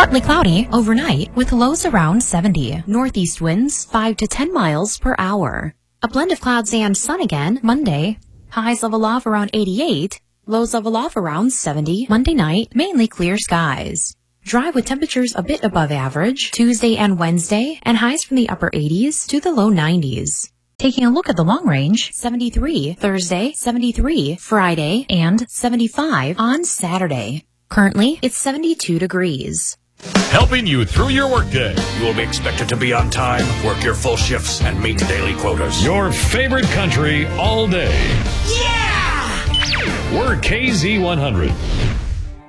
Partly cloudy overnight with lows around 70. Northeast winds 5 to 10 miles per hour. A blend of clouds and sun again Monday. Highs level off around 88. Lows level off around 70. Monday night, mainly clear skies. Dry with temperatures a bit above average Tuesday and Wednesday, and highs from the upper 80s to the low 90s. Taking a look at the long range, 73 Thursday, 73 Friday, and 75 on Saturday. Currently, it's 72 degrees. Helping you through your workday. You will be expected to be on time, work your full shifts, and meet daily quotas. Your favorite country all day. Yeah! We're KZ100.